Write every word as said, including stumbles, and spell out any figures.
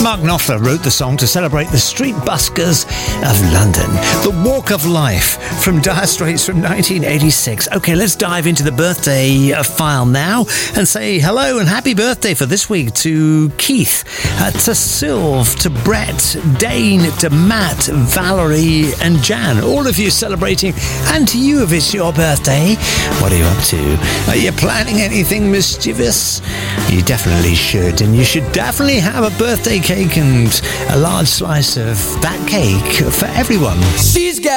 Mark Knopfler wrote the song to celebrate the street buskers of London. The Walk of Life from Dire Straits from nineteen eighty-six. Okay, let's dive into the birthday file now and say hello and happy birthday for this week to Keith, uh, to Sylv, to Brett, Dane, to Matt, Valerie and Jan. All of you celebrating. And to you, if it's your birthday, what are you up to? Are you planning anything mischievous? You definitely should, and you should definitely have a birthday cake and a large slice of that cake for everyone. She's got